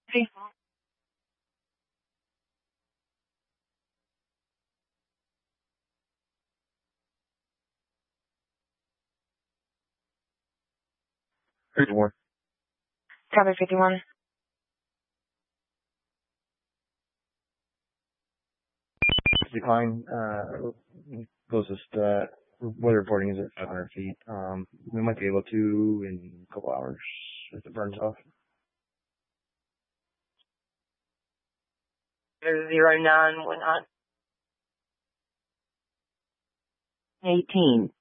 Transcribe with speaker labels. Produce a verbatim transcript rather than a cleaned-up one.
Speaker 1: Hey.
Speaker 2: fifty-one.
Speaker 1: Copy fifty-one.
Speaker 2: Decline, uh, closest, uh, weather reporting is at five hundred feet. Um, we might be able to in a couple hours if it burns off.
Speaker 1: There's zero nine one nine. Eighteen.